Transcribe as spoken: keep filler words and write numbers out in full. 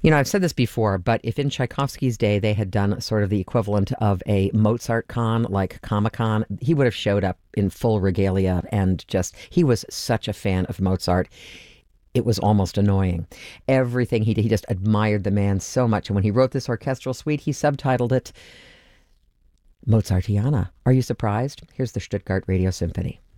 You know, I've said this before, but if in Tchaikovsky's day they had done sort of the equivalent of a Mozart con, like Comic Con, he would have showed up in full regalia and just, he was such a fan of Mozart. It was almost annoying. Everything he did, he just admired the man so much. And when he wrote this orchestral suite, he subtitled it Mozartiana. Are you surprised? Here's the Stuttgart Radio Symphony.